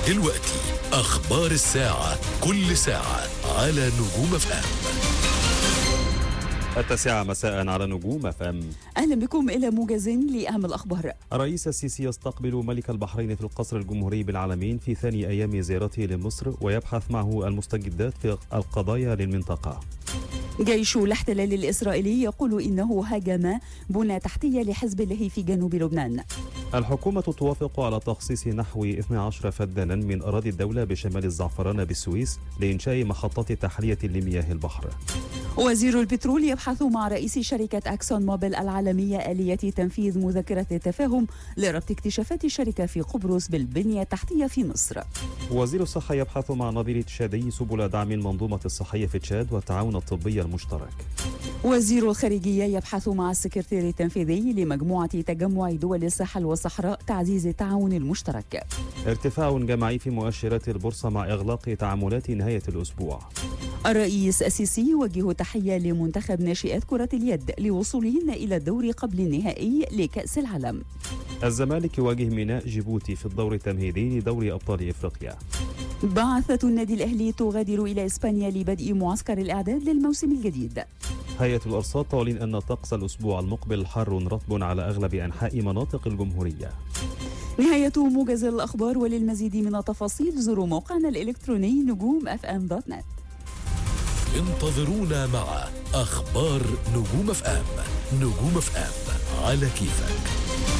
دلوقتي أخبار الساعة، كل ساعة على نجوم اف ام. 9 مساء على نجوم اف ام. أهلا بكم إلى موجز لأهم الأخبار. الرئيس السيسي يستقبل ملك البحرين في القصر الجمهوري بالعلمين في ثاني أيام زيارته لمصر، ويبحث معه المستجدات في القضايا للمنطقة. جيش الاحتلال الإسرائيلي يقول إنه هاجم بنى تحتية لحزب الله في جنوب لبنان. الحكومة توافق على تخصيص نحو 12 فدانا من أراضي الدولة بشمال الزعفران بالسويس لإنشاء محطات تحلية لمياه البحر. وزير البترول يبحث مع رئيس شركة أكسون موبيل العالمية آلية تنفيذ مذكرة التفاهم لربط اكتشافات الشركة في قبرص بالبنية التحتية في مصر. وزير الصحة يبحث مع نظير تشادي سبل دعم المنظومة الصحية في تشاد والتعاون الطبي المشترك. وزير الخارجية يبحث مع السكرتير التنفيذي لمجموعة تجمع دول الساحل والصحراء تعزيز التعاون المشترك. ارتفاع جماعي في مؤشرات البورصة مع إغلاق تعاملات نهاية الأسبوع. الرئيس السيسي يوجه تحية لمنتخب ناشئات كرة اليد لوصولهن إلى الدور قبل النهائي لكأس العالم. الزمالك يواجه ميناء جيبوتي في الدور التمهيدي لدوري أبطال إفريقيا. بعثة النادي الأهلي تغادر إلى إسبانيا لبدء معسكر الإعداد للموسم الجديد. هيئة الأرصاد تعلن أن طقس الأسبوع المقبل حار رطب على أغلب أنحاء مناطق الجمهورية. نهاية موجز الأخبار، وللمزيد من التفاصيل زوروا موقعنا الإلكتروني نجوم.fm.net. انتظرونا مع أخبار نجوم اف ام. نجوم اف ام على كيفك.